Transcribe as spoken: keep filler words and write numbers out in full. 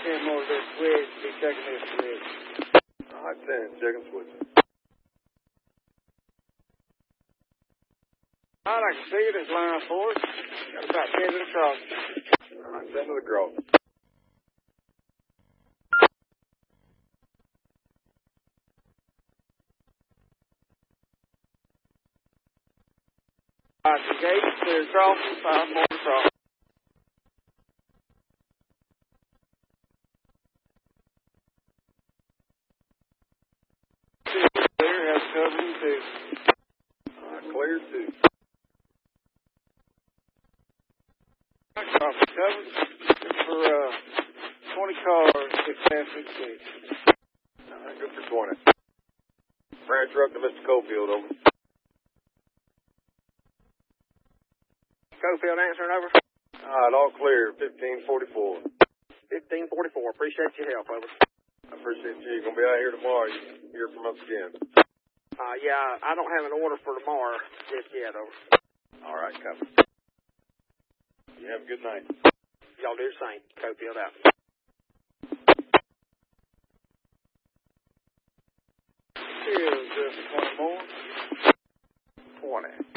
ten more of this switch. Be checking this switch. All right, ten. Checking switch. All right, I can see it. It's line four. Got about ten to the cross. All right, ten to the cross. All right, the gate, clear crossing, five more to cross. Clear, has covering two. All right, clear two. Cross covered for uh, twenty cars, six past six six. All right, good for twenty. Branch truck to Mister Cofield, over. Cofield answering over. All right, all clear, fifteen forty-four. fifteen forty-four. Appreciate your help, over. I appreciate you. You're going to be out here tomorrow. You can hear from us again. Uh, yeah, I don't have an order for tomorrow just yet, over. All right, copy. You have a good night. Y'all do the same. Cofield out. Here's just twenty more. twenty.